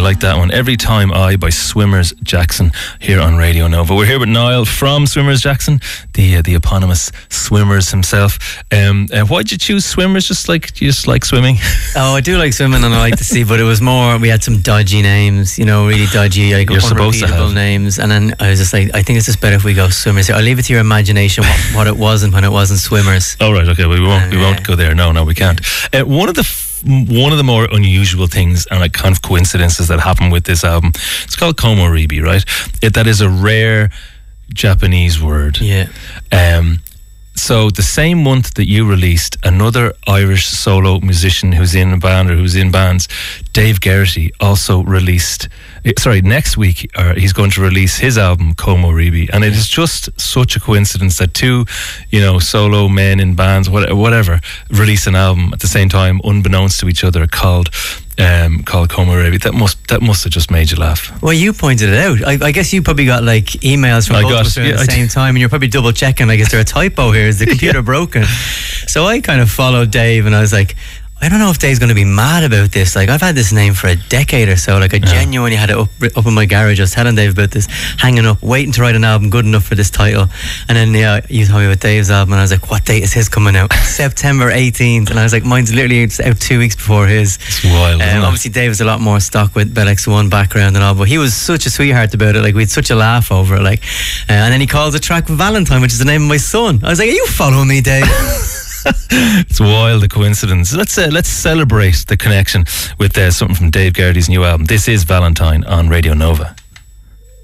like that one. Every Time I by Swimmers Jackson here on Radio Nova. We're here with Niall from Swimmers Jackson, the eponymous Swimmers himself. Why'd you choose Swimmers? You just like swimming? Oh, I do like swimming and I like to see, but it was more, we had some dodgy names, really dodgy, like unrepeatable names, and then I was just like, I think it's just better if we go Swimmers. I'll leave it to your imagination what it was and when it wasn't Swimmers. Oh right, okay, we won't go there. No, we can't. One of the more unusual things and like kind of coincidences that happen with this album, it's called Komorebi, right? That is a rare Japanese word. Yeah. So the same month that you released, another Irish solo musician who's in a band or who's in bands, Dave Geraghty, also released, next week he's going to release his album Komorebi, and it is just such a coincidence that two, solo men in bands, whatever, release an album at the same time, unbeknownst to each other, called Komorebi. That must have just made you laugh. Well, you pointed it out. I guess you probably got like emails from both of us at the same time, and you're probably double checking, like, is there a typo here? Is the computer broken? So I kind of followed Dave and I was like, I don't know if Dave's going to be mad about this. Like, I've had this name for a decade or so. Like, I genuinely had it up in my garage. I was telling Dave about this, hanging up, waiting to write an album good enough for this title. And then, you told me about Dave's album, and I was like, what date is his coming out? September 18th. And I was like, mine's literally out 2 weeks before his. It's wild, isn't it? Obviously, Dave was a lot more stock with Bell X1 background and all, but he was such a sweetheart about it. Like, we had such a laugh over it. Like, and then he calls the track Valentine, which is the name of my son. I was like, are you following me, Dave? It's wild, the coincidence. Let's celebrate the connection with something from Dave Geraghty's new album. This is Valentine on Radio Nova.